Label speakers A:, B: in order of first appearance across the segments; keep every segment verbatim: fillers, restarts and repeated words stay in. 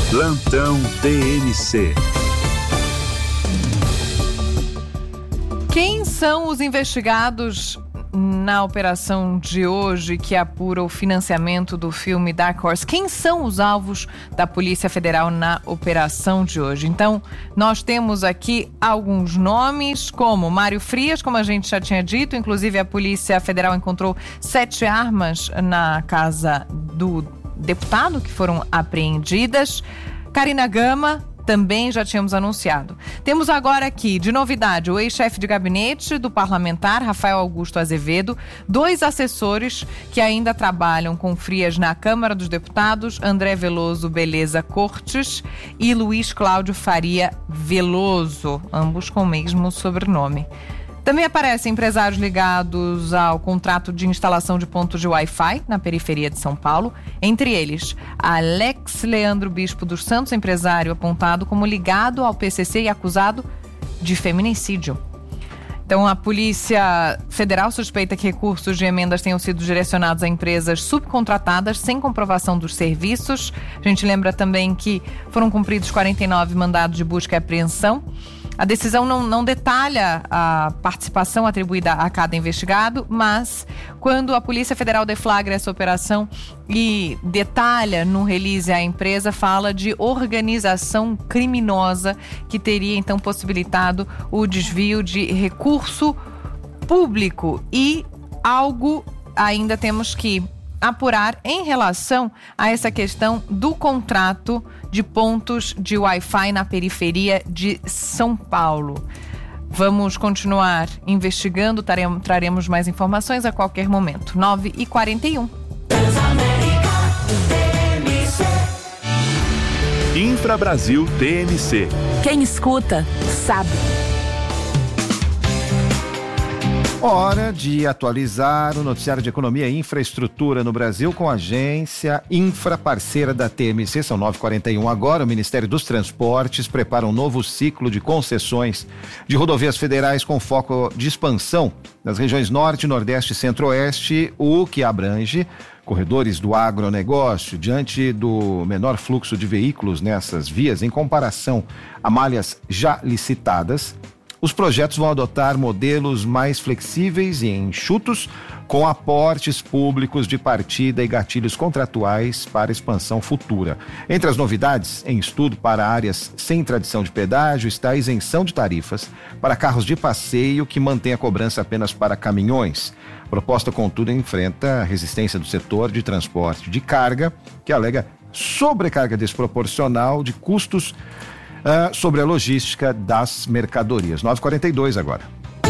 A: Plantão T M C.
B: Quem são os investigados na operação de hoje que apura o financiamento do filme Dark Horse? Quem são os alvos da Polícia Federal na operação de hoje? Então, nós temos aqui alguns nomes, como Mário Frias, como a gente já tinha dito. Inclusive, a Polícia Federal encontrou sete armas na casa do deputado que foram apreendidas. Karina Gama, também já tínhamos anunciado. Temos agora aqui, de novidade, o ex-chefe de gabinete do parlamentar, Rafael Augusto Azevedo, dois assessores que ainda trabalham com Frias na Câmara dos Deputados, André Veloso Beleza Cortes e Luiz Cláudio Faria Veloso, ambos com o mesmo sobrenome. Também aparecem empresários ligados ao contrato de instalação de pontos de Wi-Fi na periferia de São Paulo. Entre eles, Alex Leandro Bispo dos Santos, empresário apontado como ligado ao P C C e acusado de feminicídio. Então, a Polícia Federal suspeita que recursos de emendas tenham sido direcionados a empresas subcontratadas sem comprovação dos serviços. A gente lembra também que foram cumpridos quarenta e nove mandados de busca e apreensão. A decisão não, não detalha a participação atribuída a cada investigado, mas quando a Polícia Federal deflagra essa operação e detalha no release a empresa, fala de organização criminosa que teria então possibilitado o desvio de recurso público e algo ainda temos que apurar em relação a essa questão do contrato de pontos de Wi-Fi na periferia de São Paulo. Vamos continuar investigando, taremos, traremos mais informações a qualquer momento. nove e quarenta e um.
A: Infra Brasil T M C.
C: Quem escuta, sabe.
D: Hora de atualizar o noticiário de economia e infraestrutura no Brasil com a agência Infra, parceira da T M C. São nove e quarenta e um agora. O Ministério dos Transportes prepara um novo ciclo de concessões de rodovias federais com foco de expansão nas regiões Norte, Nordeste e Centro-Oeste, o que abrange corredores do agronegócio. Diante do menor fluxo de veículos nessas vias em comparação a malhas já licitadas, os projetos vão adotar modelos mais flexíveis e enxutos, com aportes públicos de partida e gatilhos contratuais para expansão futura. Entre as novidades, em estudo para áreas sem tradição de pedágio, está a isenção de tarifas para carros de passeio que mantém a cobrança apenas para caminhões. A proposta, contudo, enfrenta a resistência do setor de transporte de carga, que alega sobrecarga desproporcional de custos Uh, sobre a logística das mercadorias. nove e quarenta e dois agora.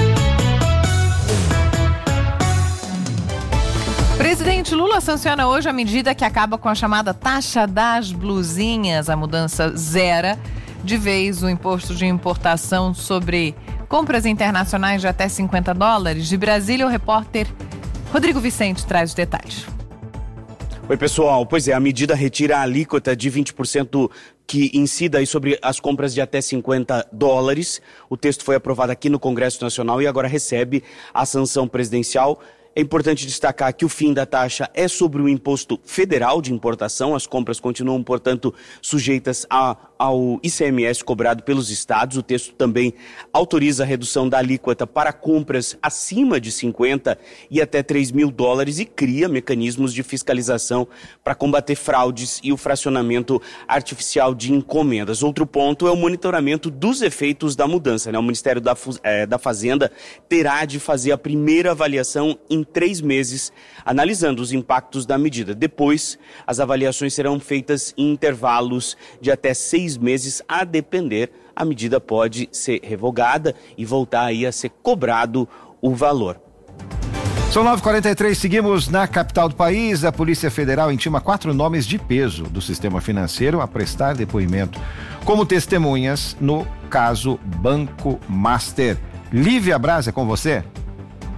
B: Presidente Lula sanciona hoje a medida que acaba com a chamada taxa das blusinhas. A mudança zera de vez o imposto de importação sobre compras internacionais de até cinquenta dólares. De Brasília, o repórter Rodrigo Vicente traz os detalhes.
E: Oi, pessoal. Pois é, a medida retira a alíquota de vinte por cento que incida aí sobre as compras de até cinquenta dólares. O texto foi aprovado aqui no Congresso Nacional e agora recebe a sanção presidencial. É importante destacar que o fim da taxa é sobre o imposto federal de importação. As compras continuam, portanto, sujeitas a, ao I C M S cobrado pelos estados. O texto também autoriza a redução da alíquota para compras acima de cinquenta e até três mil dólares e cria mecanismos de fiscalização para combater fraudes e o fracionamento artificial de encomendas. Outro ponto é o monitoramento dos efeitos da mudança, né? O Ministério da, é, da Fazenda terá de fazer a primeira avaliação em três meses, analisando os impactos da medida. Depois, as avaliações serão feitas em intervalos de até seis meses, a depender, a medida pode ser revogada e voltar aí a ser cobrado o valor.
D: São nove e quarenta e três, seguimos na capital do país. A Polícia Federal intima quatro nomes de peso do sistema financeiro a prestar depoimento como testemunhas no caso Banco Master. Lívia Braz, é com você?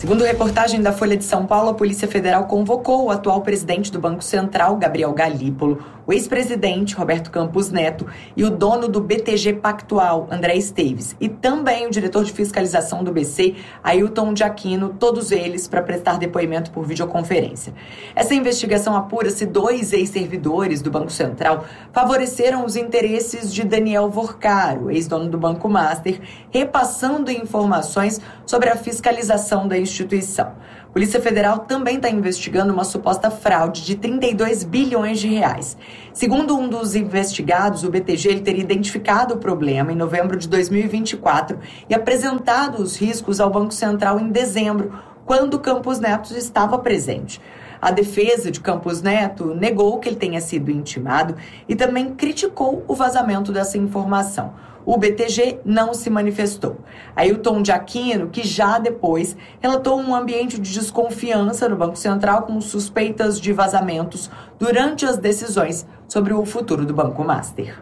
F: Segundo reportagem da Folha de São Paulo, a Polícia Federal convocou o atual presidente do Banco Central, Gabriel Galípolo, o ex-presidente, Roberto Campos Neto, e o dono do B T G Pactual, André Esteves, e também o diretor de fiscalização do B C, Ailton de Aquino, todos eles para prestar depoimento por videoconferência. Essa investigação apura se dois ex-servidores do Banco Central favoreceram os interesses de Daniel Vorcaro, ex-dono do Banco Master, repassando informações sobre a fiscalização da instituição. A Polícia Federal também está investigando uma suposta fraude de trinta e dois bilhões de reais. Segundo um dos investigados, o B T G ele teria identificado o problema em novembro de dois mil e vinte e quatro e apresentado os riscos ao Banco Central em dezembro, quando Campos Neto estava presente. A defesa de Campos Neto negou que ele tenha sido intimado e também criticou o vazamento dessa informação. O B T G não se manifestou. Ailton de Aquino, que já depois relatou um ambiente de desconfiança no Banco Central com suspeitas de vazamentos durante as decisões sobre o futuro do Banco Master.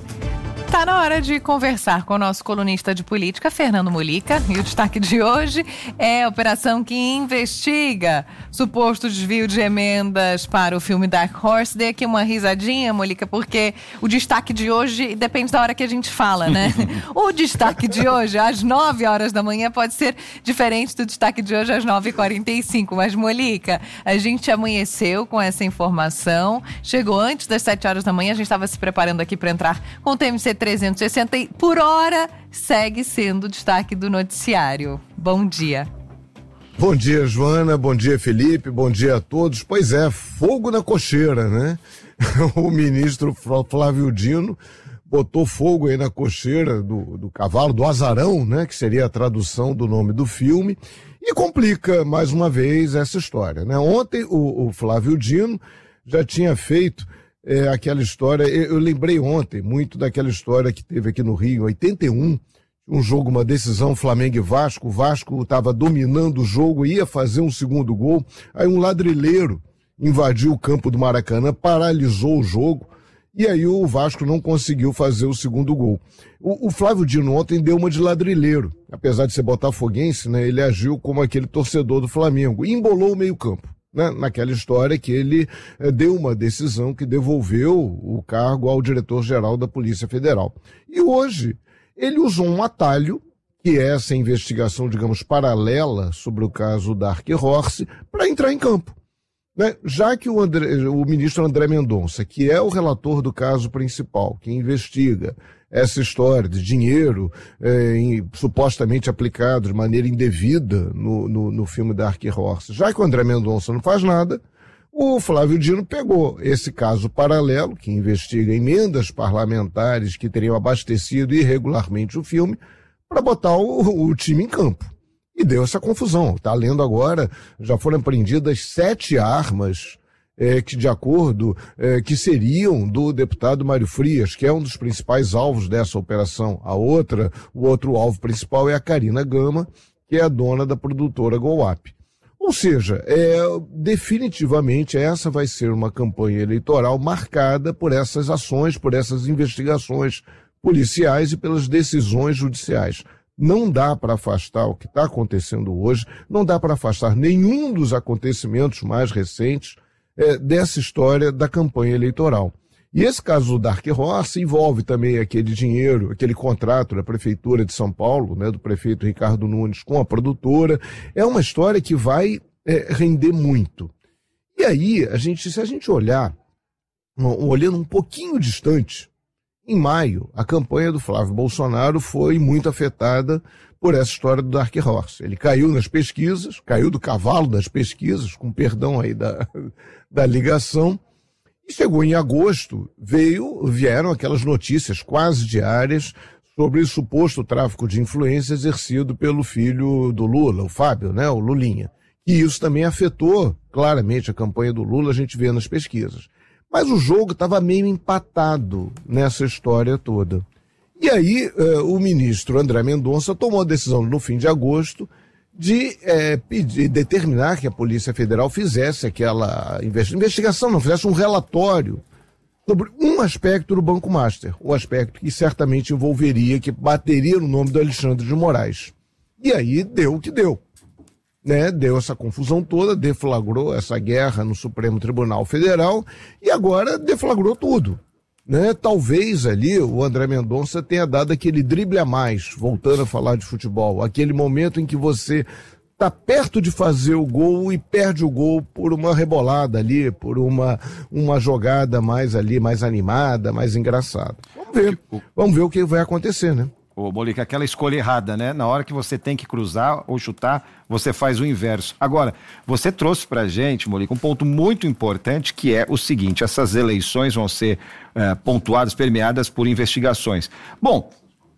B: Tá na hora de conversar com o nosso colunista de política, Fernando Molica. E o destaque de hoje é a operação que investiga suposto desvio de emendas para o filme Dark Horse. Dê aqui uma risadinha, Molica, porque o destaque de hoje depende da hora que a gente fala, né? O destaque de hoje, às nove horas da manhã, pode ser diferente do destaque de hoje às nove e quarenta e cinco. Mas, Molica, a gente amanheceu com essa informação. Chegou antes das sete horas da manhã, a gente estava se preparando aqui para entrar com o T M C trezentos e sessenta e por hora segue sendo o destaque do noticiário. Bom dia.
G: Bom dia, Joana. Bom dia, Felipe. Bom dia a todos. Pois é, fogo na cocheira, né? O ministro Flávio Dino botou fogo aí na cocheira do, do cavalo, do azarão, né? Que seria a tradução do nome do filme. E complica, mais uma vez, essa história, né? Ontem, o, o Flávio Dino já tinha feito É, aquela história, eu, eu lembrei ontem muito daquela história que teve aqui no Rio, em oitenta e um, um jogo, uma decisão, Flamengo e Vasco, o Vasco estava dominando o jogo, ia fazer um segundo gol, aí um ladrilheiro invadiu o campo do Maracanã, paralisou o jogo, e aí o Vasco não conseguiu fazer o segundo gol. O, o Flávio Dino ontem deu uma de ladrilheiro, apesar de ser botafoguense, né, ele agiu como aquele torcedor do Flamengo, e embolou o meio campo. Né, naquela história que ele eh, deu uma decisão que devolveu o cargo ao diretor-geral da Polícia Federal. E hoje ele usou um atalho, que é essa investigação, digamos, paralela sobre o caso Dark Horse, para entrar em campo. Né? Já que o, André, o ministro André Mendonça, que é o relator do caso principal, que investiga essa história de dinheiro é, em, supostamente aplicado de maneira indevida no, no, no filme Dark Horse. Já que o André Mendonça não faz nada, o Flávio Dino pegou esse caso paralelo, que investiga emendas parlamentares que teriam abastecido irregularmente o filme, para botar o, o time em campo. E deu essa confusão. Está lendo agora, já foram apreendidas sete armas É, que de acordo, é, que seriam do deputado Mário Frias, que é um dos principais alvos dessa operação. A outra, o outro alvo principal é a Karina Gama, que é a dona da produtora Golap. Ou seja, é, definitivamente essa vai ser uma campanha eleitoral marcada por essas ações, por essas investigações policiais e pelas decisões judiciais. Não dá para afastar o que está acontecendo hoje, não dá para afastar nenhum dos acontecimentos mais recentes É, dessa história da campanha eleitoral. E esse caso do Dark Horse envolve também aquele dinheiro, aquele contrato da Prefeitura de São Paulo, né, do prefeito Ricardo Nunes com a produtora. É uma história que vai é, render muito. E aí, a gente, se a gente olhar, olhando um pouquinho distante, em maio, a campanha do Flávio Bolsonaro foi muito afetada por essa história do Dark Horse. Ele caiu nas pesquisas, caiu do cavalo das pesquisas, com perdão aí da, da ligação, e chegou em agosto, veio, vieram aquelas notícias quase diárias sobre o suposto tráfico de influência exercido pelo filho do Lula, o Fábio, né, o Lulinha. E isso também afetou claramente a campanha do Lula, a gente vê nas pesquisas. Mas o jogo estava meio empatado nessa história toda. E aí eh, o ministro André Mendonça tomou a decisão no fim de agosto de eh, pedir, determinar que a Polícia Federal fizesse aquela investigação, não fizesse um relatório sobre um aspecto do Banco Master, o aspecto que certamente envolveria, que bateria no nome do Alexandre de Moraes. E aí deu o que deu. né, deu essa confusão toda, deflagrou essa guerra no Supremo Tribunal Federal e agora deflagrou tudo. Né? Talvez ali o André Mendonça tenha dado aquele drible a mais, voltando a falar de futebol, aquele momento em que você está perto de fazer o gol e perde o gol por uma rebolada ali, por uma, uma jogada mais ali, mais animada, mais engraçada. Vamos ver, vamos ver o que vai acontecer, né?
D: Ô, Molica, aquela escolha errada, né? Na hora que você tem que cruzar ou chutar, você faz o inverso. Agora, você trouxe pra gente, Molica, um ponto muito importante, que é o seguinte: essas eleições vão ser é, pontuadas, permeadas por investigações. Bom,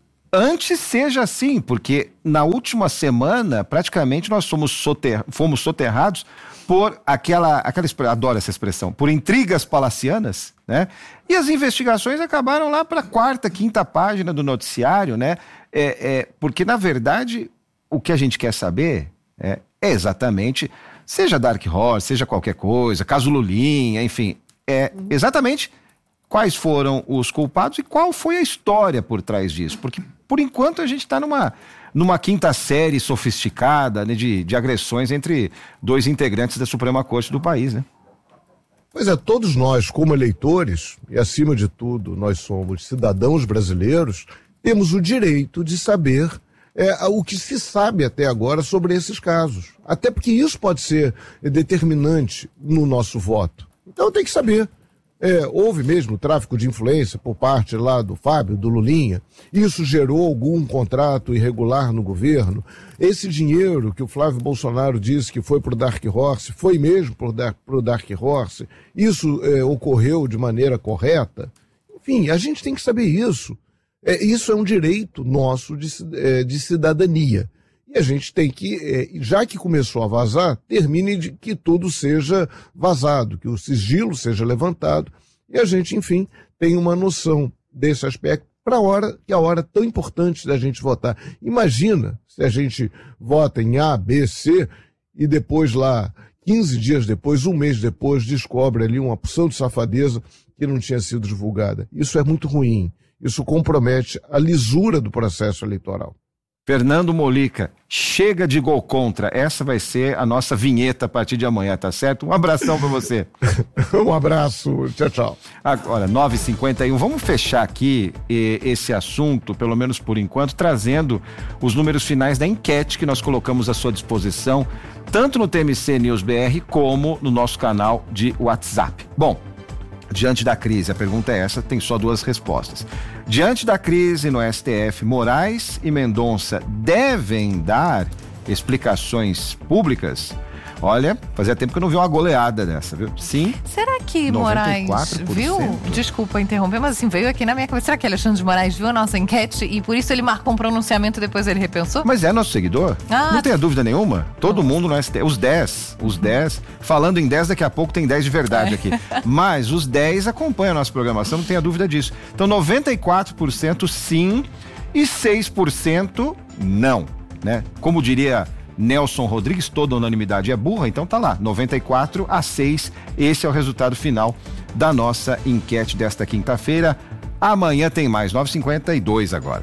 D: antes seja assim, porque na última semana, praticamente, nós somos soter... fomos soterrados por aquela, aquela, adoro essa expressão, por intrigas palacianas, né? E as investigações acabaram lá para a quarta, quinta página do noticiário, né? É, é, porque, na verdade, o que a gente quer saber é, é exatamente, seja Dark Horse, seja qualquer coisa, caso Lulinha, enfim, é exatamente quais foram os culpados e qual foi a história por trás disso. Porque, por enquanto, a gente está numa... numa quinta série sofisticada, né, de, de agressões entre dois integrantes da Suprema Corte do país, né?
G: Pois é, todos nós, como eleitores, e acima de tudo, nós somos cidadãos brasileiros, temos o direito de saber é, o que se sabe até agora sobre esses casos. Até porque isso pode ser determinante no nosso voto. Então tem que saber. É, houve mesmo tráfico de influência por parte lá do Fábio, do Lulinha. Isso gerou algum contrato irregular no governo? Esse dinheiro que o Flávio Bolsonaro disse que foi para o Dark Horse, foi mesmo para o Dark Horse? Isso é, ocorreu de maneira correta? Enfim, a gente tem que saber isso. É, isso é um direito nosso de, é, de cidadania. E a gente tem que, já que começou a vazar, termine de que tudo seja vazado, que o sigilo seja levantado e a gente, enfim, tem uma noção desse aspecto para a hora, que é a hora tão importante da gente votar. Imagina se a gente vota em A, B, C e depois lá, quinze dias depois, um mês depois, descobre ali uma opção de safadeza que não tinha sido divulgada. Isso é muito ruim. Isso compromete a lisura do processo eleitoral.
D: Fernando Molica, chega de gol contra. Essa vai ser a nossa vinheta a partir de amanhã, tá certo? Um abração pra você.
G: Um abraço, tchau, tchau.
D: Agora, nove e cinquenta e um, vamos fechar aqui eh, esse assunto, pelo menos por enquanto, trazendo os números finais da enquete que nós colocamos à sua disposição, tanto no T M C News B R como no nosso canal de WhatsApp. Bom, diante da crise, a pergunta é essa, tem só duas respostas. Diante da crise no S T F, Moraes e Mendonça devem dar explicações públicas? Olha, fazia tempo que eu não vi uma goleada dessa, viu? Sim.
B: Será que Moraes viu? Desculpa interromper, mas assim, veio aqui na minha cabeça. Será que Alexandre de Moraes viu a nossa enquete e por isso ele marcou um pronunciamento e depois ele repensou?
D: Mas é nosso seguidor? Ah, não tenha dúvida nenhuma. Todo mundo no S T F, os dez, os dez, falando em dez, daqui a pouco tem dez de verdade é. aqui. Mas os dez acompanham a nossa programação, não tenha dúvida disso. Então noventa e quatro por cento sim e seis por cento não, né? Como diria Nelson Rodrigues, toda unanimidade é burra, então tá lá, noventa e quatro a seis, esse é o resultado final da nossa enquete desta quinta-feira. Amanhã tem mais, nove e cinquenta e dois agora.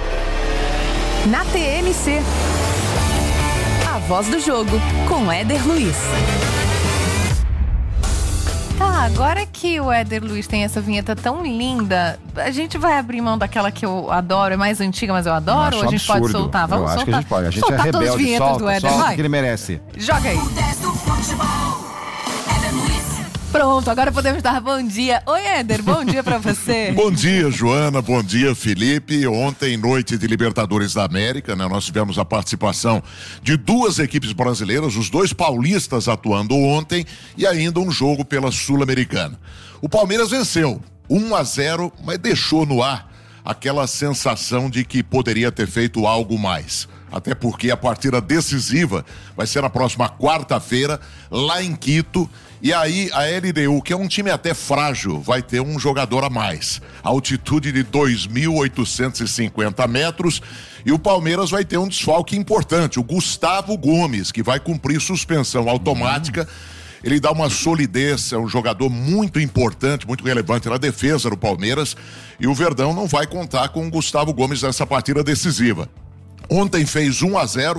C: Na T M C, a voz do jogo, com Éder Luiz.
B: Tá, agora que o Éder Luiz tem essa vinheta tão linda, a gente vai abrir mão daquela que eu adoro, é mais antiga, mas eu adoro, ou a gente
D: absurdo.
B: pode soltar? Vamos
D: eu acho
B: soltar.
D: que a gente pode, a gente
B: soltar
D: é rebelde,
B: todas as vinhetas
D: solta,
B: do Éder,
D: solta
B: vai.
D: que ele merece.
B: Joga aí. Pronto, agora podemos dar bom dia. Oi, Éder, bom dia pra você.
H: Bom dia, Joana, bom dia, Felipe. Ontem, noite de Libertadores da América, né? Nós tivemos a participação de duas equipes brasileiras, os dois paulistas atuando ontem e ainda um jogo pela Sul-Americana. O Palmeiras venceu, um a zero, mas deixou no ar aquela sensação de que poderia ter feito algo mais. Até porque a partida decisiva vai ser na próxima quarta-feira, lá em Quito. E aí a L D U, que é um time até frágil, vai ter um jogador a mais. Altitude de dois mil oitocentos e cinquenta metros. E o Palmeiras vai ter um desfalque importante, o Gustavo Gomes, que vai cumprir suspensão automática. Ele dá uma solidez, é um jogador muito importante, muito relevante na defesa do Palmeiras. E o Verdão não vai contar com o Gustavo Gomes nessa partida decisiva. Ontem fez um a zero,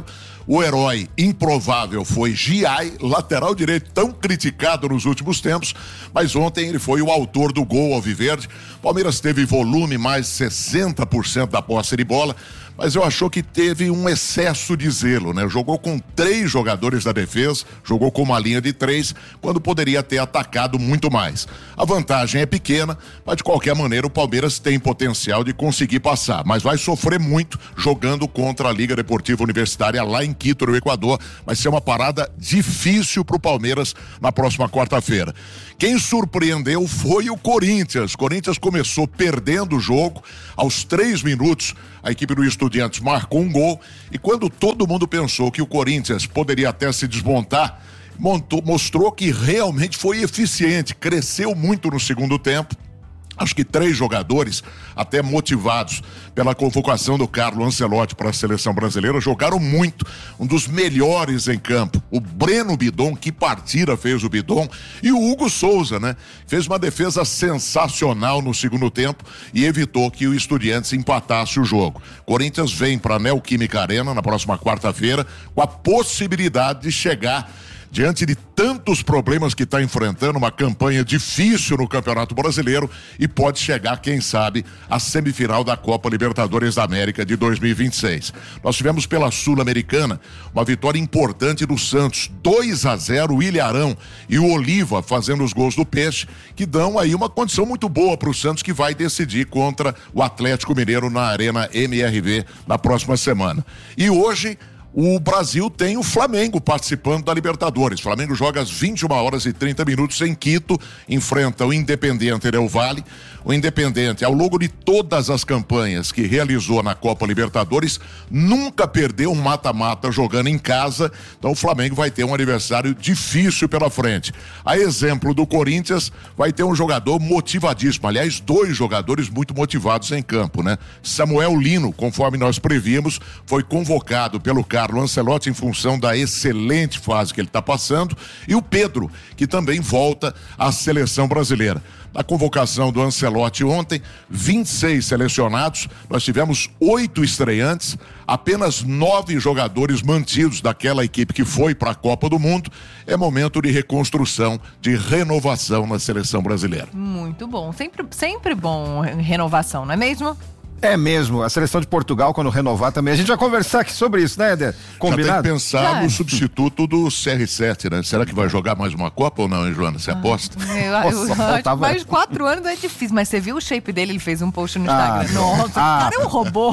H: O herói improvável foi Giai, lateral direito tão criticado nos últimos tempos, mas ontem ele foi o autor do gol alviverde. Palmeiras teve volume, mais de sessenta por cento da posse de bola, mas eu acho que teve um excesso de zelo, né? Jogou com três jogadores da defesa, jogou com uma linha de três, quando poderia ter atacado muito mais. A vantagem é pequena, mas de qualquer maneira o Palmeiras tem potencial de conseguir passar, mas vai sofrer muito jogando contra a Liga Deportiva Universitária lá em Quito, no Equador. Vai ser uma parada difícil pro Palmeiras na próxima quarta-feira. Quem surpreendeu foi o Corinthians. O Corinthians começou perdendo o jogo. Aos três minutos, a equipe do Estudiantes marcou um gol. E quando todo mundo pensou que o Corinthians poderia até se desmontar, montou, mostrou que realmente foi eficiente. Cresceu muito no segundo tempo. Acho que três jogadores, até motivados pela convocação do Carlo Ancelotti para a seleção brasileira, jogaram muito. Um dos melhores em campo. O Breno Bidon, que partida fez o Bidon. E o Hugo Souza, né? Fez uma defesa sensacional no segundo tempo e evitou que o Estudiantes empatasse o jogo. Corinthians vem para a Neoquímica Arena na próxima quarta-feira com a possibilidade de chegar diante de tantos problemas que está enfrentando, uma campanha difícil no Campeonato Brasileiro, e pode chegar, quem sabe, à semifinal da Copa Libertadores da América de dois mil e vinte e seis. Nós tivemos pela Sul-Americana uma vitória importante do Santos, dois a zero, o Ilharão e o Oliva fazendo os gols do Peixe, que dão aí uma condição muito boa para o Santos, que vai decidir contra o Atlético Mineiro na Arena M R V na próxima semana. E hoje o Brasil tem o Flamengo participando da Libertadores. O Flamengo joga às vinte e uma horas e trinta minutos em Quito, enfrenta o Independiente Del Valle. O Independiente, ao longo de todas as campanhas que realizou na Copa Libertadores, nunca perdeu um mata-mata jogando em casa. Então o Flamengo vai ter um adversário difícil pela frente. A exemplo do Corinthians, vai ter um jogador motivadíssimo. Aliás, dois jogadores muito motivados em campo, né? Samuel Lino, conforme nós prevíamos, foi convocado pelo Carlo Ancelotti em função da excelente fase que ele está passando, e o Pedro, que também volta à seleção brasileira. Na convocação do Ancelotti ontem, vinte e seis selecionados, nós tivemos oito estreantes, apenas nove jogadores mantidos daquela equipe que foi para a Copa do Mundo. É momento de reconstrução, de renovação na seleção brasileira.
B: Muito bom, sempre, sempre bom renovação, não é mesmo?
D: É mesmo, a seleção de Portugal, quando renovar também, a gente vai conversar aqui sobre isso, né, Éder? Combinado?
H: Já tem que pensar
B: Já.
H: no substituto do C R sete, né? Será que vai jogar mais uma Copa ou não, hein, Joana? Você aposta?
B: Eu, eu,
D: Nossa,
B: eu acho
D: faltava-
B: que mais quatro anos é difícil, mas você viu o shape dele? Ele fez um post no
D: Ah,
B: Instagram. Nossa,
D: ah.
B: o cara é um robô.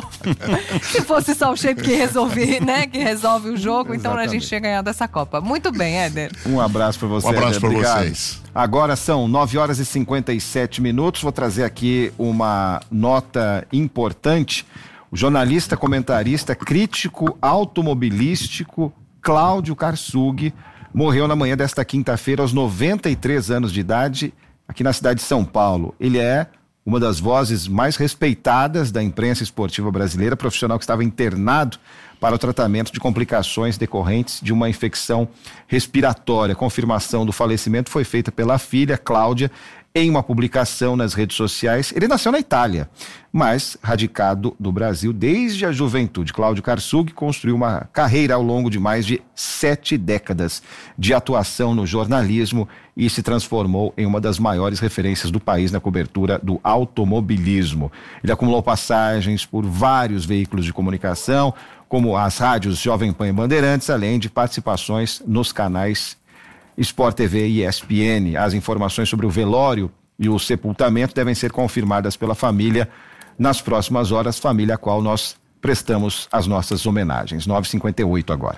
B: Se fosse só o shape que resolve, né? Que resolve o jogo, então a
D: Exatamente.
B: gente tinha ganhado essa Copa. Muito bem, Éder.
D: Um abraço para você,
H: Um abraço
D: Éder.
H: pra
D: Obrigado.
H: vocês.
D: Agora são nove horas e cinquenta e sete minutos. Vou trazer aqui uma nota importante. O jornalista, comentarista, crítico automobilístico Cláudio Karsug morreu na manhã desta quinta-feira aos noventa e três anos de idade, aqui na cidade de São Paulo. Ele é uma das vozes mais respeitadas da imprensa esportiva brasileira, profissional que estava internado para o tratamento de complicações decorrentes de uma infecção respiratória. A confirmação do falecimento foi feita pela filha, Cláudia, em uma publicação nas redes sociais. Ele nasceu na Itália, mas radicado no Brasil desde a juventude. Cláudio Karsug construiu uma carreira ao longo de mais de sete décadas de atuação no jornalismo e se transformou em uma das maiores referências do país na cobertura do automobilismo. Ele acumulou passagens por vários veículos de comunicação, como as rádios Jovem Pan e Bandeirantes, além de participações nos canais Sport T V e E S P N. As informações sobre o velório e o sepultamento devem ser confirmadas pela família nas próximas horas, família a qual nós prestamos as nossas homenagens. nove e cinquenta e oito agora.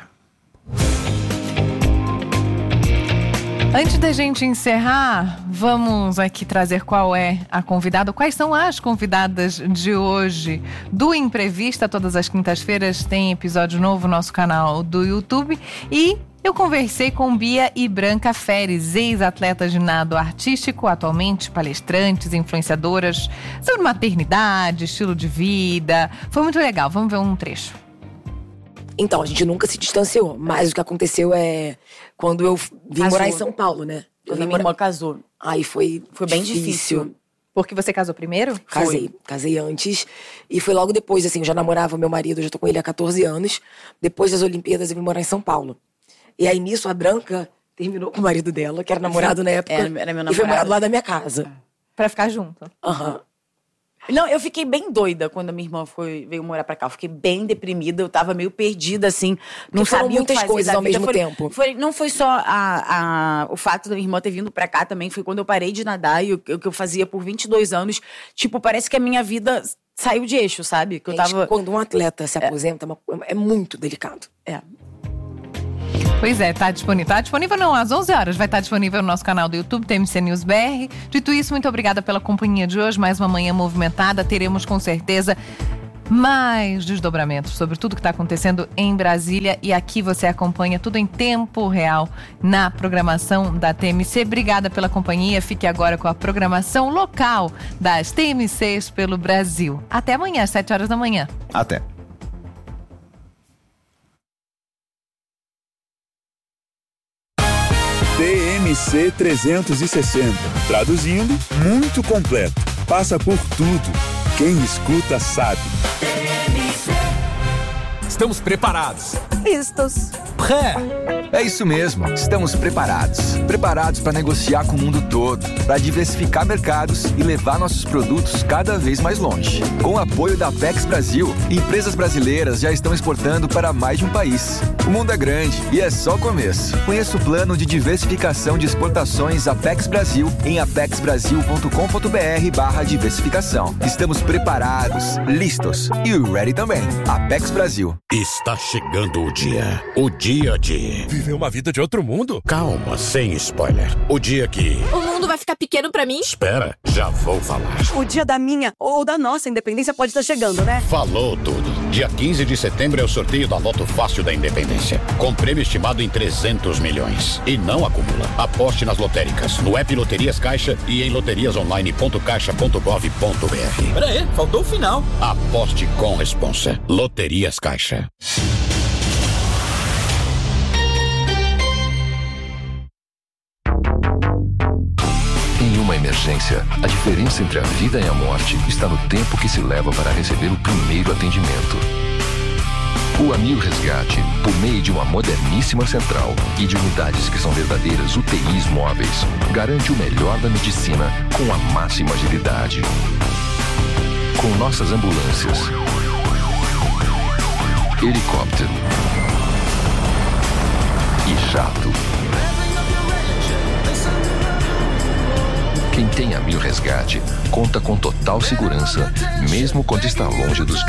B: Antes da gente encerrar, vamos aqui trazer qual é a convidada, quais são as convidadas de hoje do Imprevista. Todas as quintas-feiras tem episódio novo no nosso canal do YouTube. E eu conversei com Bia e Branca Feres, ex-atletas de nado artístico, atualmente palestrantes, influenciadoras, sobre maternidade, estilo de vida. Foi muito legal, vamos ver um trecho.
I: Então, a gente nunca se distanciou, mas o que aconteceu é quando eu vim
J: Casou.
I: morar em São Paulo, né? Eu
J: Quando a
I: vim
J: minha irmã
I: morar...
J: casou.
I: Aí foi,
J: Foi bem difícil. Porque você casou primeiro?
I: Casei. Foi. Casei antes. E foi logo depois, assim, eu já namorava meu marido, eu já tô com ele há catorze anos. Depois das Olimpíadas, eu vim morar em São Paulo. E aí, nisso, a Branca terminou com o marido dela, que era namorado na época.
K: Era, era meu namorado.
I: E foi morar do lado da minha casa.
J: Pra ficar junto.
I: Aham. Uhum.
K: Não, eu fiquei bem doida quando a minha irmã foi, veio morar pra cá. Eu fiquei bem deprimida, eu tava meio perdida, assim. Não
I: que
K: sabia
I: muitas
K: fazer
I: coisas ao
K: vida.
I: mesmo
K: foi,
I: tempo.
K: Foi, não foi só a, a, o fato da minha irmã ter vindo pra cá também, foi quando eu parei de nadar e o que eu fazia por vinte e dois anos. Tipo, parece que a minha vida saiu de eixo, sabe? Que eu
I: Gente,
K: tava...
I: Quando um atleta se aposenta, é, é muito delicado.
K: É.
B: Pois é, tá disponível. Tá disponível não, às onze horas vai estar disponível no nosso canal do YouTube, T M C News B R. Dito isso, muito obrigada pela companhia de hoje. Mais uma manhã movimentada. Teremos com certeza mais desdobramentos sobre tudo que está acontecendo em Brasília. E aqui você acompanha tudo em tempo real na programação da T M C. Obrigada pela companhia. Fique agora com a programação local das T M Cs pelo Brasil. Até amanhã, às sete horas da manhã.
D: Até.
A: T M C trezentos e sessenta. Traduzindo, muito completo. Passa por tudo. Quem escuta sabe.
L: Estamos preparados.
J: Listos.
L: Pré. É isso mesmo, estamos preparados. Preparados para negociar com o mundo todo, para diversificar mercados e levar nossos produtos cada vez mais longe. Com o apoio da Apex Brasil, empresas brasileiras já estão exportando para mais de um país. O mundo é grande e é só o começo. Conheça o plano de diversificação de exportações Apex Brasil em apex brasil ponto com ponto b r barra diversificação. Estamos preparados, listos e ready também. Apex Brasil.
M: Está chegando o dia. O dia de...
L: Viver uma vida de outro mundo?
M: Calma, sem spoiler. O dia que...
N: O mundo vai ficar pequeno pra mim?
M: Espera, já vou falar.
O: O dia da minha ou da nossa independência pode estar chegando, né?
M: Falou tudo. Dia quinze de setembro é o sorteio da Loto Fácil da Independência. Com prêmio estimado em trezentos milhões. E não acumula. Aposte nas lotéricas, no app Loterias Caixa e em loterias online ponto caixa ponto gov ponto b r.
L: Pera aí, faltou o final.
M: Aposte com responsa. Loterias Caixa.
P: Em uma emergência, a diferença entre a vida e a morte está no tempo que se leva para receber o primeiro atendimento. O Amil Resgate, por meio de uma moderníssima central e de unidades que são verdadeiras U T Is móveis, garante o melhor da medicina com a máxima agilidade. Com nossas ambulâncias, helicóptero e jato. Quem tem Amil Resgate conta com total segurança, mesmo quando está longe dos